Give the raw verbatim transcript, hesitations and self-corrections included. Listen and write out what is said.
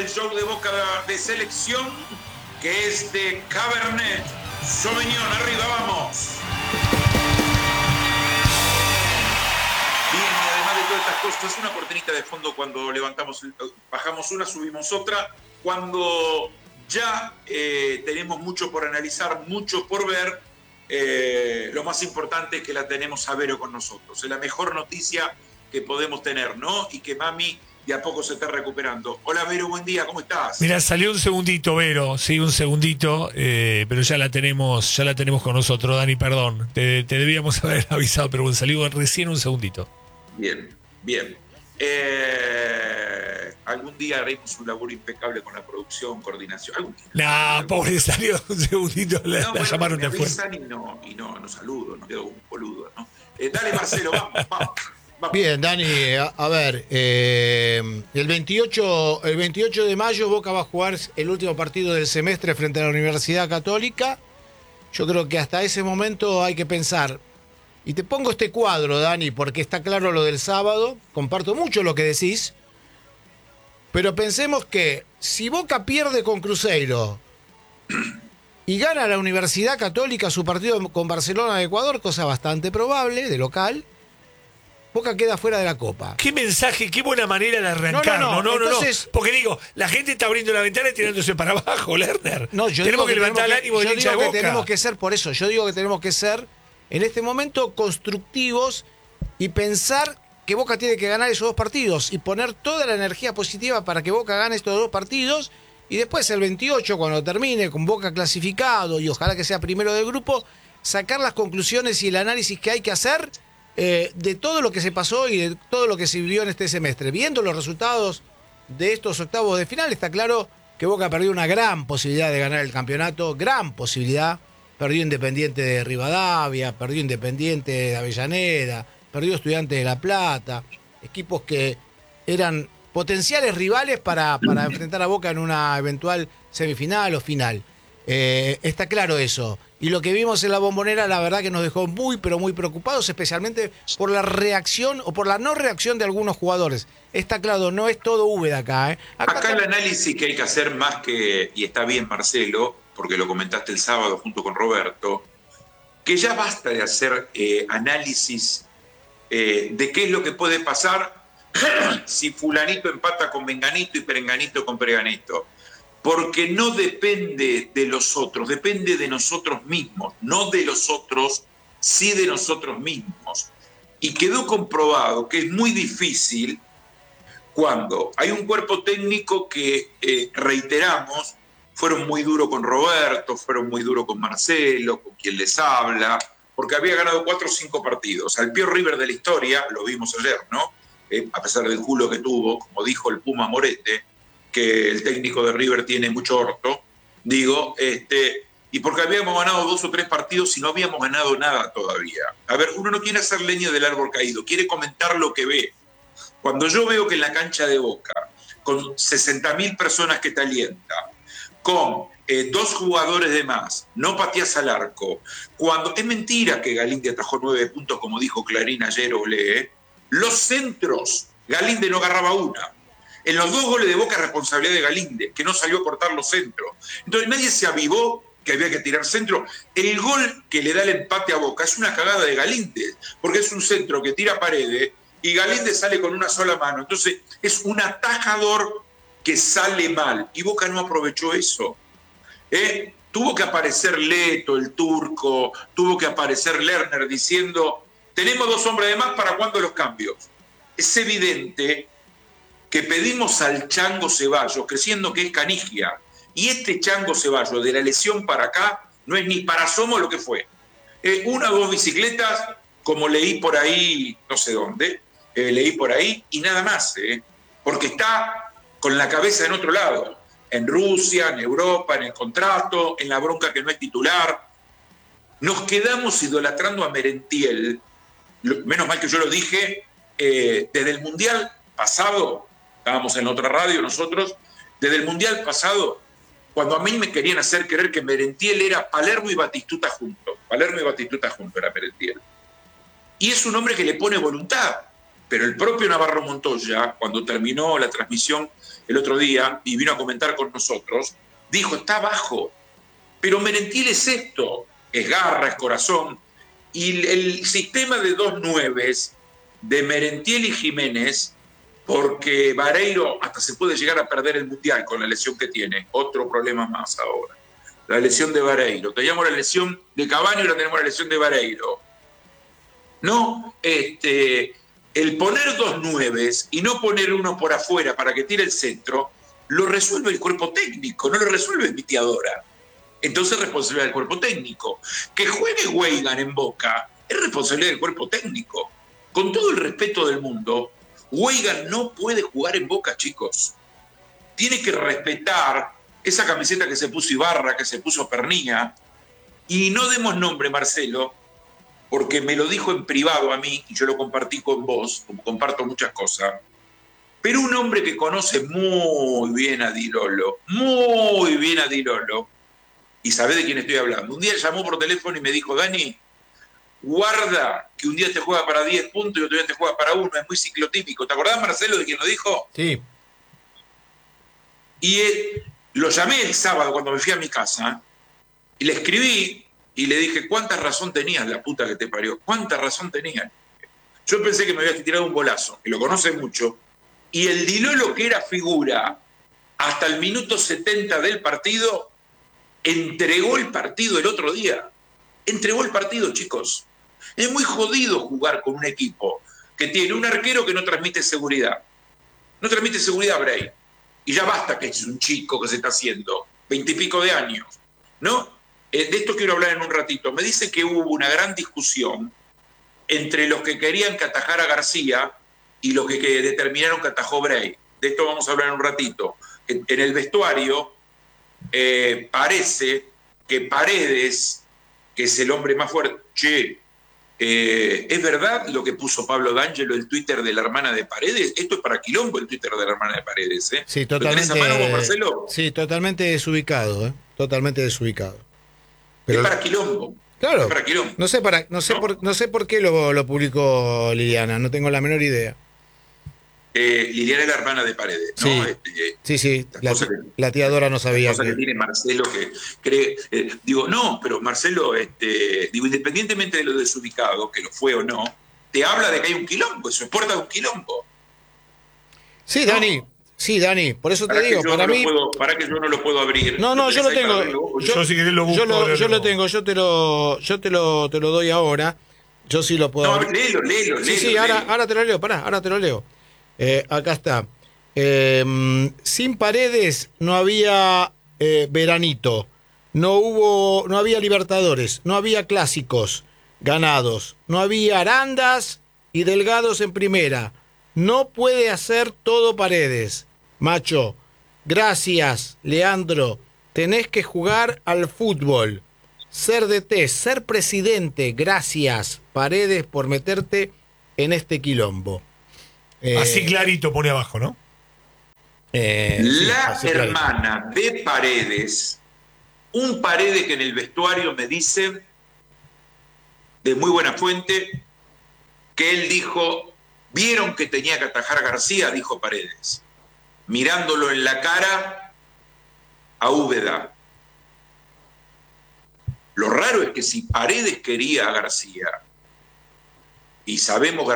el show de Boca de selección, que es de Cabernet Sauvignon. Arriba, vamos. Bien, y además de todas estas cosas, una cortinita de fondo cuando levantamos, bajamos una, subimos otra. Cuando ya eh, tenemos mucho por analizar, mucho por ver, eh, lo más importante es que la tenemos a Vero con nosotros. Es la mejor noticia que podemos tener, ¿no? Y que Mami de a poco se está recuperando. Hola Vero, buen día, ¿cómo estás? Mira, salió un segundito, Vero, sí, un segundito, eh, pero ya la tenemos, ya la tenemos con nosotros, Dani, perdón. Te, te debíamos haber avisado, pero bueno, salió recién un segundito. Bien, bien. Eh, algún día haremos un laburo impecable con la producción, coordinación. ¿Algún día? Nah, pobre, salió un segundito, la, no, la bueno, llamaron me de afuera. avisan y no, y no, no saludo, no quedo un boludo, ¿no? Eh, dale, Marcelo, vamos, vamos. Vamos. Bien, Dani, a, a ver, eh, el, veintiocho, el veintiocho de mayo Boca va a jugar el último partido del semestre frente a la Universidad Católica. Yo creo que hasta ese momento hay que pensar. Y te pongo este cuadro, Dani, porque está claro lo del sábado. Comparto mucho lo que decís. Pero pensemos que si Boca pierde con Cruzeiro y gana la Universidad Católica su partido con Barcelona de Ecuador, cosa bastante probable, de local, Boca queda fuera de la Copa. Qué mensaje, qué buena manera de arrancar. No, no, no, no, no, entonces, no. Porque digo, la gente está abriendo la ventana y tirándose para abajo, Lerner. No, yo tenemos digo que, que levantar tenemos el ánimo que, del hincha de Yo digo Boca. que tenemos que ser, por eso, yo digo que tenemos que ser, en este momento, constructivos y pensar que Boca tiene que ganar esos dos partidos y poner toda la energía positiva para que Boca gane estos dos partidos y después el veintiocho, cuando termine con Boca clasificado y ojalá que sea primero del grupo, sacar las conclusiones y el análisis que hay que hacer eh, de todo lo que se pasó y de todo lo que se vivió en este semestre. Viendo los resultados de estos octavos de final, está claro que Boca perdió una gran posibilidad de ganar el campeonato, gran posibilidad. Perdió Independiente de Rivadavia, perdió Independiente de Avellaneda, perdió Estudiantes de La Plata, equipos que eran potenciales rivales para, para enfrentar a Boca en una eventual semifinal o final. Eh, está claro eso. Y lo que vimos en la Bombonera, la verdad que nos dejó muy, pero muy preocupados, especialmente por la reacción o por la no reacción de algunos jugadores. Está claro, no es todo Úbeda acá. ¿eh? Acá, acá el análisis que hay que hacer más que, y está bien Marcelo, porque lo comentaste el sábado junto con Roberto, que ya basta de hacer eh, análisis eh, de qué es lo que puede pasar si fulanito empata con menganito y perenganito con perenganito. Porque no depende de los otros, depende de nosotros mismos, no de los otros, sí de nosotros mismos. Y quedó comprobado que es muy difícil cuando hay un cuerpo técnico que, eh, reiteramos, fueron muy duros con Roberto, fueron muy duros con Marcelo, con quien les habla, porque había ganado cuatro o cinco partidos. Al peor River de la historia, lo vimos ayer, ¿no? Eh, a pesar del culo que tuvo, como dijo el Puma Morete, que el técnico de River tiene mucho orto, digo, este, y porque habíamos ganado dos o tres partidos y no habíamos ganado nada todavía. A ver, uno no quiere hacer leña del árbol caído, quiere comentar lo que ve. Cuando yo veo que en la cancha de Boca, con sesenta mil personas que te alientan, con eh, dos jugadores de más, no pateas al arco, cuando es mentira que Galíndez atajó nueve puntos, como dijo Clarín ayer o lee, los centros, Galíndez no agarraba una. En los dos goles de Boca es responsabilidad de Galíndez, que no salió a cortar los centros. Entonces nadie se avivó que había que tirar centro. El gol que le da el empate a Boca es una cagada de Galíndez, porque es un centro que tira Paredes y Galíndez sale con una sola mano. Entonces es un atajador que sale mal. Y Boca no aprovechó eso. ¿Eh? Tuvo que aparecer Leto, el turco, tuvo que aparecer Lerner diciendo, tenemos dos hombres de más, ¿para cuándo los cambios? Es evidente que pedimos al Chango Ceballos, creciendo que es Canigia, y este Chango Ceballos, de la lesión para acá, no es ni para asomo lo que fue. Eh, una o dos bicicletas, como leí por ahí, no sé dónde, eh, leí por ahí, y nada más, eh, porque está con la cabeza en otro lado, en Rusia, en Europa, en el contrato, en la bronca que no es titular. Nos quedamos idolatrando a Merentiel, menos mal que yo lo dije, eh, desde el Mundial pasado, estábamos en otra radio nosotros, desde el Mundial pasado, cuando a mí me querían hacer creer que Merentiel era Palermo y Batistuta juntos. Palermo y Batistuta juntos era Merentiel. Y es un hombre que le pone voluntad. Pero el propio Navarro Montoya, cuando terminó la transmisión el otro día y vino a comentar con nosotros, dijo, está bajo, pero Merentiel es esto, es garra, es corazón, y el sistema de dos nueves de Merentiel y Jiménez, porque Vareiro hasta se puede llegar a perder el Mundial con la lesión que tiene, otro problema más ahora, la lesión de Vareiro, teníamos la lesión de Cavani y ahora tenemos la lesión de Vareiro, no, este... el poner dos nueves y no poner uno por afuera para que tire el centro, lo resuelve el cuerpo técnico, no lo resuelve Vitiadora. Entonces es responsabilidad del cuerpo técnico. Que juegue Weigan en Boca es responsabilidad del cuerpo técnico. Con todo el respeto del mundo, Weigan no puede jugar en Boca, chicos. Tiene que respetar esa camiseta que se puso Ibarra, que se puso Pernilla. Y no demos nombre, Marcelo, porque me lo dijo en privado a mí y yo lo compartí con vos, como comparto muchas cosas, pero un hombre que conoce muy bien a Di Lolo, muy bien a Di Lolo, y sabe de quién estoy hablando. Un día llamó por teléfono y me dijo, Dani, guarda que un día te juega para diez puntos y otro día te juega para uno, es muy ciclotípico. ¿Te acordás, Marcelo, de quién lo dijo? Sí. Y él, lo llamé el sábado cuando me fui a mi casa y le escribí, y le dije, ¿cuánta razón tenías, la puta que te parió? ¿Cuánta razón tenías? Yo pensé que me habías tirado un bolazo, que lo conoce mucho, y el Di Lolo, que era figura, hasta el minuto setenta del partido, entregó el partido el otro día. Entregó el partido, chicos. Es muy jodido jugar con un equipo que tiene un arquero que no transmite seguridad. No transmite seguridad, Bray. Y ya basta que es un chico que se está haciendo, veintipico de años, ¿no? Eh, de esto quiero hablar en un ratito. Me dice que hubo una gran discusión entre los que querían que atajara a García y los que, que determinaron que atajó Bray. De esto vamos a hablar en un ratito. En, en el vestuario eh, parece que Paredes, que es el hombre más fuerte... Che, eh, ¿es verdad lo que puso Pablo D'Angelo en el Twitter de la hermana de Paredes? Esto es para quilombo, el Twitter de la hermana de Paredes. ¿eh? Sí, totalmente. ¿Lo tenés a mano vos, Marcelo? Sí, totalmente desubicado, ¿eh? Totalmente desubicado. Pero, es para quilombo. Claro. Es para quilombo. No sé, para, no sé, ¿No? Por, no sé por qué lo, lo publicó Liliana, no tengo la menor idea. Eh, Liliana es la hermana de Paredes, ¿no? Sí, este, sí, sí. La, que, la tía Dora no sabía. Cosa que, que tiene Marcelo que cree. Eh, digo, no, pero Marcelo, este, digo, independientemente de lo desubicado, que lo fue o no, te habla de que hay un quilombo, eso es puerta de un quilombo. Sí, ¿No? Dani. Sí, Dani, por eso para te digo, para no mí... Puedo, para que yo no lo puedo abrir. No, no, yo lo tengo. Yo, yo, si querés lo busco. Yo lo, yo lo no. tengo, yo te lo, yo te lo, te lo doy ahora. Yo sí lo puedo no, abrir. léelo, léelo, Sí, léelo, sí, léelo. ahora, ahora te lo leo, pará, ahora te lo leo. Eh, acá está. Eh, sin Paredes no había eh, veranito, no hubo, no había Libertadores, no había clásicos ganados, no había Arandas y Delgados en primera. No puede hacer todo Paredes. Macho, gracias, Leandro. Tenés que jugar al fútbol. Ser D T, ser presidente. Gracias, Paredes, por meterte en este quilombo. Eh, así clarito pone abajo, ¿no? Eh, la sí, hermana clarito. de Paredes, un Paredes que en el vestuario me dice, de muy buena fuente, que él dijo, vieron que tenía que atajar a García, dijo Paredes, mirándolo en la cara a Úbeda. Lo raro es que si Paredes quería a García, y sabemos